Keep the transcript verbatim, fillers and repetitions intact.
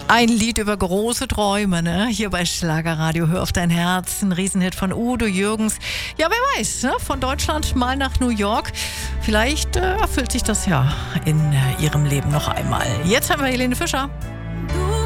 Ein Lied über große Träume, ne? Hier bei Schlagerradio, Hör auf dein Herz, ein Riesenhit von Udo Jürgens. Ja, wer weiß, ne? Von Deutschland mal nach New York. Vielleicht äh, erfüllt sich das ja in äh, ihrem Leben noch einmal. Jetzt haben wir Helene Fischer.